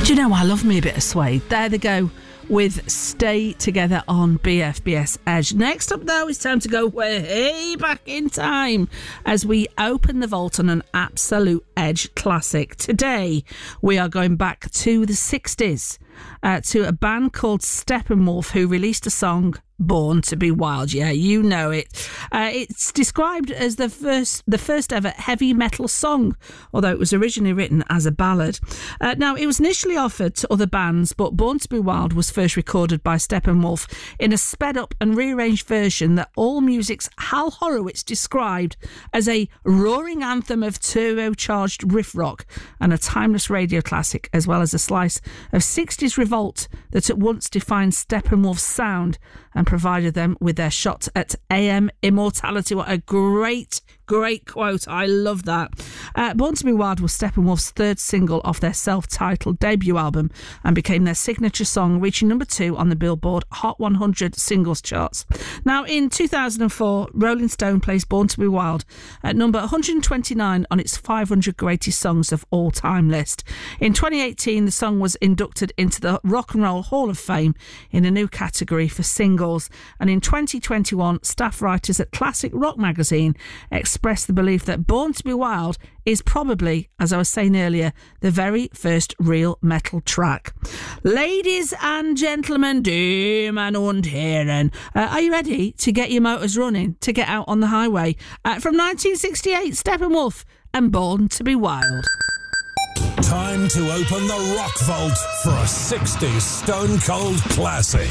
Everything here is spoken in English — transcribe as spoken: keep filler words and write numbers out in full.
Do you know, I love me a bit of Suede. There they go with Stay Together on B F B S Edge. Next up, though, it's time to go way back in time as we open the vault on an absolute Edge classic. Today, we are going back to the sixties, uh, to a band called Steppenwolf, who released a song, Born to be Wild. Yeah, you know it. Uh, it's described as the first the first ever heavy metal song, although it was originally written as a ballad. Uh, now, it was initially offered to other bands, but Born to be Wild was first recorded by Steppenwolf in a sped up and rearranged version that AllMusic's Hal Horowitz described as a roaring anthem of turbocharged riff rock and a timeless radio classic, as well as a slice of sixties revolt that at once defined Steppenwolf's sound and provided them with their shot at A M immortality. What a great, great quote. I love that. Uh, Born to be Wild was Steppenwolf's third single off their self-titled debut album and became their signature song, reaching number two on the Billboard Hot one hundred singles charts. Now, in two thousand four, Rolling Stone placed Born to be Wild at number one hundred twenty-nine on its five hundred greatest songs of all time list. In twenty eighteen, the song was inducted into the Rock and Roll Hall of Fame in a new category for singles. And in twenty twenty-one, staff writers at Classic Rock magazine expressed the belief that Born to be Wild is probably, as I was saying earlier, the very first real metal track. Ladies and gentlemen, Damen und Herren, uh, are you ready to get your motors running, to get out on the highway? Uh, from nineteen sixty-eight, Steppenwolf and Born to be Wild. Time to open the rock vault for a sixties Stone Cold classic.